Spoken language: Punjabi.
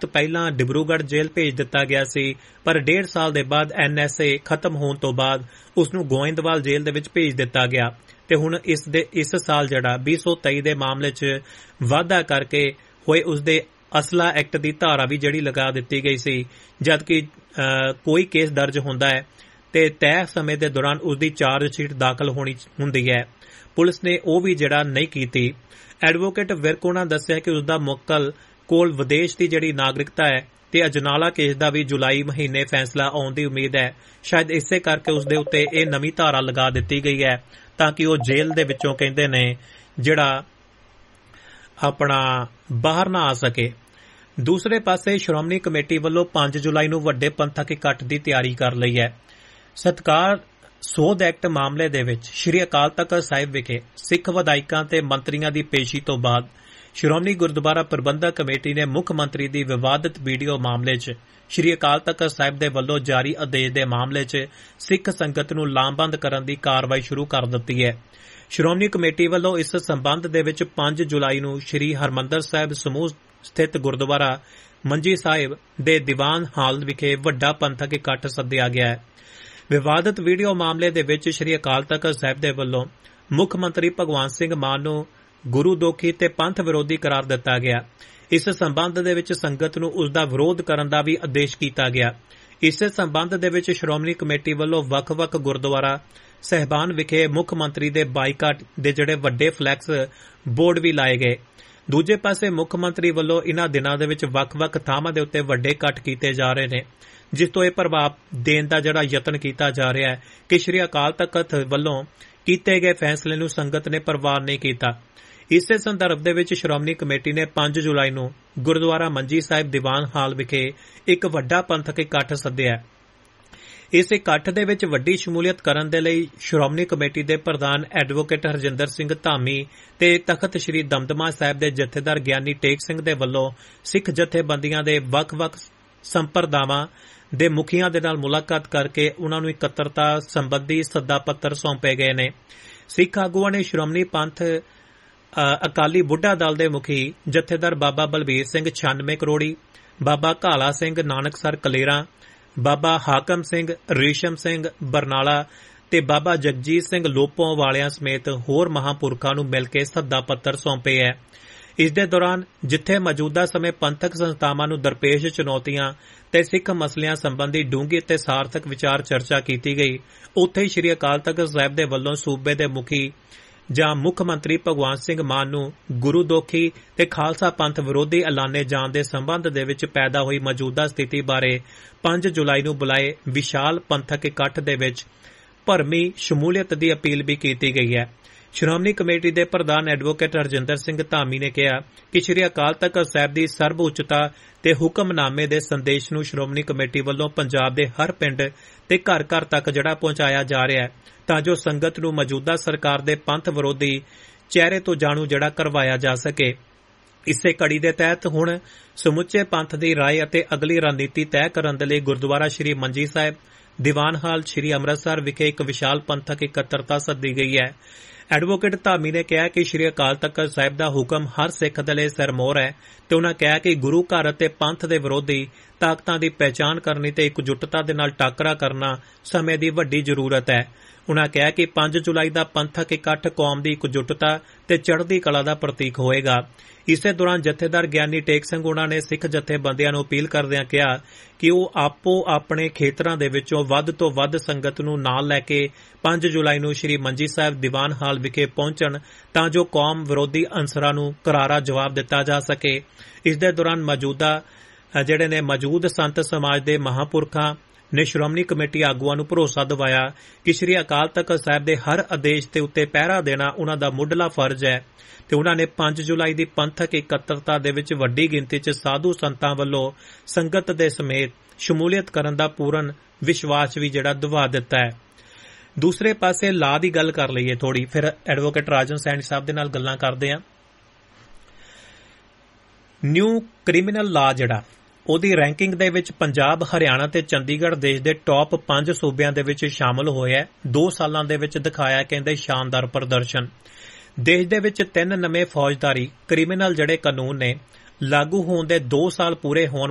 ਵਕਤ ਪਹਿਲਾਂ ਡਿਬਰੂਗੜ੍ਹ ਜੇਲ੍ਹ ਭੇਜ ਦਿੱਤਾ ਗਿਆ ਸੀ, ਪਰ 1.5 ਸਾਲ ਦੇ ਬਾਅਦ NSA ਖਤਮ ਹੋਣ ਤੋਂ ਬਾਅਦ ਉਸ ਨੂੰ ਗੋਇੰਦਵਾਲ ਜੇਲ੍ਹ ਦੇ ਵਿੱਚ ਭੇਜ ਦਿੱਤਾ ਗਿਆ ਤੇ ਹੁਣ ਇਸ ਸਾਲ ਜਿਹੜਾ 2023 ਦੇ ਮਾਮਲੇ 'ਚ ਵਾਧਾ ਕਰਕੇ ਹੋਏ ਉਸ ਦੇ ਅਸਲਾ ਐਕਟ ਦੀ ਧਾਰਾ ਵੀ ਜਿਹੜੀ ਲਗਾ ਦਿੱਤੀ ਗਈ ਸੀ। ਜਦਕਿ ਕੋਈ ਕੇਸ ਦਰਜ ਹੁੰਦਾ ਹੈ ਤੇ ਤੈਅ ਸਮੇਂ ਦੇ ਦੌਰਾਨ ਉਸ ਦੀ ਚਾਰਜ ਸ਼ੀਟ ਦਾਖਲ ਹੁੰਦੀ ਹੈ, ਪੁਲਿਸ ਨੇ ਉਹ ਵੀ ਜਿਹੜਾ ਨਹੀਂ ਕੀਤੀ। ਐਡਵੋਕੇਟ ਵਿਰਕ ਨੇ ਦੱਸਿਆ ਕਿ ਉਸ ਦਾ ਮੁਵੱਕਲ ਕੋਲ ਵਿਦੇਸ਼ ਦੀ ਜਿਹੜੀ ਨਾਗਰਿਕਤਾ ਹੈ ਤੇ ਅਜਨਾਲਾ ਕੇਸ ਦਾ ਵੀ ਜੁਲਾਈ ਮਹੀਨੇ ਫੈਸਲਾ ਆਉਣ ਦੀ ਉਮੀਦ ਹੈ। ਸ਼ਾਇਦ ਇਸੇ ਕਰਕੇ ਉਸ ਦੇ ਉੱਤੇ ਇਹ ਨਵੀਂ ਧਾਰਾ ਲਗਾ ਦਿੱਤੀ ਗਈ ਹੈ ਤਾਂ ਕਿ ਉਹ ਜੇਲ੍ਹ ਦੇ ਵਿੱਚੋਂ ਕਹਿੰਦੇ ਨੇ ਜਿਹੜਾ ਆਪਣਾ ਬਾਹਰ ਨਾ ਆ ਸਕੇ। ਦੂਸਰੇ ਪਾਸੇ ਸ਼੍ਰੋਮਣੀ ਕਮੇਟੀ ਵੱਲੋਂ 5 ਜੁਲਾਈ ਨੂੰ ਵੱਡੇ ਪੰਥਕ ਇਕੱਠ ਦੀ ਤਿਆਰੀ ਕਰ ਲਈ ਹੈ। ਸਤਕਾਰ ਸੋਧ ਐਕਟ ਮਾਮਲੇ ਦੇ ਵਿੱਚ ਸ੍ਰੀ ਅਕਾਲ ਤਖ਼ਤ ਸਾਹਿਬ ਵਿਖੇ ਸਿੱਖ ਵਿਧਾਇਕਾਂ ਤੇ ਮੰਤਰੀਆਂ ਦੀ ਪੇਸ਼ੀ ਤੋਂ ਬਾਅਦ ਸ਼੍ਰੋਮਣੀ ਗੁਰਦੁਆਰਾ ਪ੍ਰਬੰਧਕ ਕਮੇਟੀ ਨੇ ਮੁੱਖ ਮੰਤਰੀ ਦੀ ਵਿਵਾਦਤ ਵੀਡੀਓ ਮਾਮਲੇ 'ਚ ਸ੍ਰੀ ਅਕਾਲ ਤਖ਼ਤ ਸਾਹਿਬ ਦੇ ਵੱਲੋਂ ਜਾਰੀ ਆਦੇਸ਼ ਦੇ ਮਾਮਲੇ 'ਚ ਸਿੱਖ ਸੰਗਤ ਨੂੰ ਲਾਮਬੰਦ ਕਰਨ ਦੀ ਕਾਰਵਾਈ ਸ਼ੁਰੂ ਕਰ ਦਿੱਤੀ ਹੈ। ਸ਼੍ਰੋਮਣੀ ਕਮੇਟੀ ਵੱਲੋਂ ਇਸ ਸੰਬੰਧ ਦੇ ਵਿੱਚ 5 ਜੁਲਾਈ ਨੂੰ ਸ੍ਰੀ ਹਰਿਮੰਦਰ ਸਾਹਿਬ ਸਮੂਹ ਸਥਿਤ ਗੁਰਦੁਆਰਾ ਮੰਜੀ ਸਾਹਿਬ ਦੇ ਦੀਵਾਨ ਹਾਲ ਵਿਖੇ ਵੱਡਾ ਪੰਥਕ ਇਕੱਠ ਸੱਦਿਆ ਗਿਆ ਹੈ। ਵਿਵਾਦਤ ਵੀਡੀਓ ਮਾਮਲੇ ਦੇ ਵਿੱਚ ਸ੍ਰੀ ਅਕਾਲ ਤਖ਼ਤ ਸਾਹਿਬ ਦੇ ਵੱਲੋਂ ਮੁੱਖ ਮੰਤਰੀ ਭਗਵੰਤ ਸਿੰਘ ਮਾਨ ਨੂੰ ਗੁਰੂ ਦੋਖੀ ਤੇ ਪੰਥ ਵਿਰੋਧੀ ਕਰਾਰ ਦਿੱਤਾ ਗਿਆ। ਇਸ ਸੰਬੰਧ ਦੇ ਵਿੱਚ ਸੰਗਤ ਨੂੰ ਉਸ ਦਾ ਵਿਰੋਧ ਕਰਨ ਦਾ ਵੀ ਆਦੇਸ਼ ਕੀਤਾ ਗਿਆ। ਇਸੇ ਸੰਬੰਧ ਦੇ ਵਿੱਚ ਸ਼੍ਰੋਮਣੀ ਕਮੇਟੀ ਵੱਲੋਂ ਵੱਖ-ਵੱਖ ਗੁਰਦੁਆਰਾ ਸਹਿਬਾਨ ਵਿਖੇ ਮੁੱਖ ਮੰਤਰੀ ਦੇ ਬਾਈਕਾਟ ਦੇ ਜਿਹੜੇ ਵੱਡੇ ਫਲੈਕਸ ਬੋਰਡ ਵੀ ਲਾਏ ਗਏ। ਦੂਜੇ ਪਾਸੇ ਮੁੱਖ ਮੰਤਰੀ ਵੱਲੋਂ ਇਨ੍ਹਾਂ ਦਿਨਾਂ ਦੇ ਵਿੱਚ ਵੱਖ-ਵੱਖ ਥਾਵਾਂ ਦੇ ਉੱਤੇ ਵੱਡੇ ਇਕੱਠ ਕੀਤੇ ਜਾ ਰਹੇ ਨੇ, ਜਿਸ ਤੋਂ ਇਹ ਪ੍ਰਭਾਵ ਦੇਣ ਦਾ ਜਿਹੜਾ ਯਤਨ ਕੀਤਾ ਜਾ ਰਿਹਾ ਹੈ ਕਿ ਸ੍ਰੀ ਅਕਾਲ ਤਖ਼ਤ ਵੱਲੋਂ ਕੀਤੇ ਗਏ ਫੈਸਲੇ ਨੂੰ ਸੰਗਤ ਨੇ ਪ੍ਰਵਾਨ ਨਹੀਂ ਕੀਤਾ। ਇਸੇ ਸੰਦਰਭ ਦੇ ਵਿੱਚ ਸ਼੍ਰੋਮਣੀ ਕਮੇਟੀ ਨੇ 5 ਜੁਲਾਈ ਨੂੰ ਗੁਰਦੁਆਰਾ ਮੰਜੀ ਸਾਹਿਬ ਦੀਵਾਨ ਹਾਲ ਵਿਖੇ ਇੱਕ ਵੱਡਾ ਪੰਥਕ ਇਕੱਠ ਸੱਦਿਆ। ਇਸ ਇਕੱਠ ਦੇ ਵਿੱਚ ਵੱਡੀ ਸ਼ਮੂਲੀਅਤ ਕਰਨ ਦੇ ਲਈ ਸ਼੍ਰੋਮਣੀ ਕਮੇਟੀ ਦੇ ਪ੍ਰਧਾਨ ਐਡਵੋਕੇਟ ਹਰਜਿੰਦਰ ਸਿੰਘ ਧਾਮੀ ਤੇ ਤਖ਼ਤ ਸ੍ਰੀ ਦਮਦਮਾ ਸਾਹਿਬ ਦੇ ਜਥੇਦਾਰ ਗਿਆਨੀ ਟੇਕ ਸਿੰਘ ਦੇ ਵੱਲੋਂ ਸਿੱਖ ਜਥੇਬੰਦੀਆਂ ਦੇ ਵੱਖ-ਵੱਖ ਸੰਪਰਦਾਵਾਂ ਦੇ ਮੁਖੀਆਂ ਦੇ ਨਾਲ ਮੁਲਾਕਾਤ ਕਰਕੇ ਉਨ੍ਹਾਂ ਨੂੰ ਇਕੱਤਰਤਾ ਸੰਬੰਧੀ ਸੱਦਾ ਪੱਤਰ ਸੌਂਪੇ ਗਏ ਨੇ। ਸਿੱਖ ਆਗੂਆਂ ਨੇ ਸ਼੍ਰੋਮਣੀ ਪੰਥ ਅਕਾਲੀ ਬੁੱਢਾ ਦਲ ਦੇ ਮੁਖੀ ਜਥੇਦਾਰ ਬਾਬਾ ਬਲਬੀਰ ਸਿੰਘ 96 ਕਰੋੜੀ, ਬਾਬਾ ਘਾਲਾ ਸਿੰਘ ਨਾਨਕਸਰ ਕਲੇਰਾਂ, ਬਾਬਾ ਹਾਕਮ ਸਿੰਘ ਰੇਸ਼ਮ ਸਿੰਘ ਬਰਨਾਲਾ ਤੇ ਬਾਬਾ ਜਗਜੀਤ ਸਿੰਘ ਲੋਪੋਂ ਵਾਲਿਆਂ ਸਮੇਤ ਹੋਰ ਮਹਾਂਪੁਰਖਾਂ ਨੂੰ ਮਿਲ ਕੇ ਸੱਦਾ ਪੱਤਰ ਸੌਂਪੇ ਹੈ। ਇਸ ਦੇ ਦੌਰਾਨ ਜਿੱਥੇ ਮੌਜੂਦਾ ਸਮੇਂ ਪੰਥਕ ਸੰਸਥਾਵਾਂ ਨੂੰ ਦਰਪੇਸ਼ ਚੁਣੌਤੀਆਂ ਤੇ ਸਿੱਖ ਮਸਲਿਆਂ ਸੰਬੰਧੀ ਡੂੰਘੀ ਤੇ ਸਾਰਥਕ ਵਿਚਾਰ ਚਰਚਾ ਕੀਤੀ ਗਈ, ਉੱਥੇ ਹੀ ਸ੍ਰੀ ਅਕਾਲ ਤਖ਼ਤ ਸਾਹਿਬ ਦੇ ਵੱਲੋਂ ਸੂਬੇ ਦੇ ਮੁਖੀ ਜਾਂ ਮੁੱਖ ਮੰਤਰੀ ਭਗਵੰਤ ਸਿੰਘ ਮਾਨ ਨੂੰ ਗੁਰੂ ਦੋਖੀ ਤੇ ਖਾਲਸਾ ਪੰਥ ਵਿਰੋਧੀ ਐਲਾਨੇ ਜਾਣ ਦੇ ਸੰਬੰਧ ਦੇ ਵਿੱਚ ਪੈਦਾ ਹੋਈ ਮੌਜੂਦਾ ਸਥਿਤੀ ਬਾਰੇ 5 ਜੁਲਾਈ ਨੂੰ ਬੁਲਾਏ ਵਿਸ਼ਾਲ ਪੰਥਕ ਇਕੱਠ ਦੇ ਵਿੱਚ ਭਰਮੀ ਸ਼ਮੂਲੀਅਤ ਦੀ ਅਪੀਲ ਵੀ ਕੀਤੀ ਗਈ ਹੈ। ਸ਼੍ਰੋਮਣੀ ਕਮੇਟੀ ਦੇ ਪ੍ਰਧਾਨ ਐਡਵੋਕੇਟ ਹਰਜਿੰਦਰ ਸਿੰਘ ਧਾਮੀ ਨੇ ਕਿਹਾ ਕਿ ਸ੍ਰੀ ਅਕਾਲ ਤਖ਼ਤ ਸਾਹਿਬ ਦੀ ਸਰਬ ਉੱਚਤਾ ਤੇ ਹੁਕਮਨਾਮੇ ਦੇ ਸੰਦੇਸ਼ ਨੂੰ ਸ਼੍ਰੋਮਣੀ ਕਮੇਟੀ ਵੱਲੋਂ ਪੰਜਾਬ ਦੇ ਹਰ ਪਿੰਡ ਤੇ ਘਰ-ਘਰ ਤੱਕ ਜਿਹੜਾ ਪਹੁੰਚਾਇਆ ਜਾ ਰਿਹਾ ਹੈ ਤਾਂ ਜੋ ਸੰਗਤ ਨੂੰ ਮੌਜੂਦਾ ਸਰਕਾਰ ਦੇ ਪੰਥ ਵਿਰੋਧੀ ਚਿਹਰੇ ਤੋਂ ਜਾਣੂ ਜਿਹੜਾ ਕਰਵਾਇਆ ਜਾ ਸਕੇ। ਇਸੇ ਕੜੀ ਦੇ ਤਹਿਤ ਹੁਣ ਸਮੁੱਚੇ ਪੰਥ ਦੀ ਰਾਏ ਅਤੇ ਅਗਲੀ ਰਣਨੀਤੀ ਤੈਅ ਕਰਨ ਦੇ ਲਈ ਗੁਰਦੁਆਰਾ ਸ੍ਰੀ ਮੰਜੀ ਸਾਹਿਬ ਦੀਵਾਨ ਹਾਲ ਸ੍ਰੀ ਅੰਮ੍ਰਿਤਸਰ ਵਿਖੇ ਇੱਕ ਵਿਸ਼ਾਲ ਪੰਥਕ ਇਕੱਤਰਤਾ ਸੱਦੀ ਗਈ ਹੈ। ਐਡਵੋਕੇਟ ਧਾਮੀ ਨੇ ਕਿਹਾ ਕਿ ਸ੍ਰੀ ਅਕਾਲ ਤਖ਼ਤ ਸਾਹਿਬ ਦਾ ਹੁਕਮ ਹਰ ਸਿੱਖ ਦੇ ਲਈ ਸਿਰਮੌਰ ਹੈ ਤੇ ਉਨ੍ਹਾਂ ਕਿਹਾ ਕਿ ਗੁਰੂ ਘਰ ਅਤੇ ਪੰਥ ਦੇ ਵਿਰੋਧੀ ਤਾਕਤਾਂ ਦੀ ਪਹਿਚਾਣ ਕਰਨੀ ਤੇ ਇਕਜੁੱਟਤਾ ਦੇ ਨਾਲ ਟਾਕਰਾ ਕਰਨਾ ਸਮੇਂ ਦੀ ਵੱਡੀ ਜ਼ਰੂਰਤ ਹੈ। ਉਨ੍ਹਾਂ ਕਿਹਾ ਕਿ 5 ਜੁਲਾਈ ਦਾ ਪੰਥਕ ਇਕੱਠ ਕੌਮ ਦੀ ਇਕਜੁੱਟਤਾ ਤੇ ਚੜ੍ਹਦੀ ਕਲਾ ਦਾ ਪ੍ਰਤੀਕ ਹੋਏਗਾ। ਇਸੇ ਦੌਰਾਨ ਜਥੇਦਾਰ ਗਿਆਨੀ ਟੇਕ ਸਿੰਘ ਉਨ੍ਹਾਂ ਨੇ ਸਿੱਖ ਜਥੇਬੰਦੀਆਂ ਨੂੰ ਅਪੀਲ ਕਰਦਿਆਂ ਕਿਹਾ ਕਿ ਉਹ ਆਪੋ ਆਪਣੇ ਖੇਤਰਾਂ ਦੇ ਵਿੱਚੋਂ ਵੱਧ ਤੋਂ ਵੱਧ ਸੰਗਤ ਨੂੰ ਨਾਲ ਲੈ ਕੇ 5 ਜੁਲਾਈ ਨੂੰ ਸ੍ਰੀ ਮੰਜੀ ਸਾਹਿਬ ਦੀਵਾਨ ਹਾਲ ਵਿਖੇ ਪਹੁੰਚਣ ਤਾਂ ਜੋ ਕੌਮ ਵਿਰੋਧੀ ਅਨਸਰਾਂ ਨੂੰ ਕਰਾਰਾ ਜਵਾਬ ਦਿੱਤਾ ਜਾ ਸਕੇ। ਇਸ ਦੇ ਦੌਰਾਨ ਮੌਜੂਦ ਸੰਤ ਸਮਾਜ ਦੇ ਮਹਾਂਪੁਰਖਾਂ ਨੇ ਸ਼੍ਰੋਮਣੀ ਕਮੇਟੀ ਆਗੂਆਂ ਨੂੰ ਭਰੋਸਾ ਦਿਵਾਇਆ ਕਿ ਸ੍ਰੀ ਅਕਾਲ ਤਖ਼ਤ ਸਾਹਿਬ ਦੇ ਹਰ ਆਦੇਸ਼ ਦੇ ਉੱਤੇ ਪਹਿਰਾ ਦੇਣਾ ਉਨ੍ਹਾਂ ਦਾ ਮੁੱਢਲਾ ਫਰਜ਼ ਹੈ ਤੇ ਉਨ੍ਹਾਂ ਨੇ 5 ਜੁਲਾਈ ਦੀ ਪੰਥਕ ਇਕੱਤਰਤਾ ਦੇ ਵਿੱਚ ਵੱਡੀ ਗਿਣਤੀ 'ਚ ਸਾਧੂ ਸੰਤਾਂ ਵੱਲੋਂ ਸੰਗਤ ਦੇ ਸਮੇਤ ਸ਼ਮੂਲੀਅਤ ਕਰਨ ਦਾ ਪੂਰਨ ਵਿਸ਼ਵਾਸ ਵੀ ਜਿਹੜਾ ਦਿਵਾ ਦਿੱਤਾ ਹੈ। ਦੂਸਰੇ ਪਾਸੇ ਲਾਅ ਦੀ ਗੱਲ ਕਰ ਲਈਏ ਥੋੜੀ, ਫਿਰ ਐਡਵੋਕੇਟ ਰਾਜਨ ਸੈਣੀ ਸਾਹਿਬ ਦੇ ਨਾਲ ਗੱਲਾਂ ਕਰਦੇ ਹਾਂ। ਨਿਊ ਕ੍ਰਿਮੀਨਲ ਲਾਅ ਜਿਹੜਾ ਉਹਦੀ ਰੈਂਕਿੰਗ ਦੇ ਵਿੱਚ ਪੰਜਾਬ, ਹਰਿਆਣਾ ਤੇ ਚੰਡੀਗੜ੍ਹ ਦੇਸ਼ ਦੇ ਟੌਪ 5 ਸੂਬਿਆਂ ਦੇ ਵਿੱਚ ਸ਼ਾਮਲ ਹੋਇਆ। 2 ਸਾਲਾਂ ਦੇ ਵਿੱਚ ਦਿਖਾਇਆ ਕਹਿੰਦੇ ਸ਼ਾਨਦਾਰ ਪ੍ਰਦਰਸ਼ਨ। ਦੇਸ਼ ਦੇ ਵਿੱਚ 3 ਨਵੇਂ ਫੌਜਦਾਰੀ ਕ੍ਰਿਮੀਨਲ ਜਿਹੜੇ ਕਾਨੂੰਨ ਨੇ ਲਾਗੂ ਹੋਣ ਦੇ 2 ਸਾਲ ਪੂਰੇ ਹੋਣ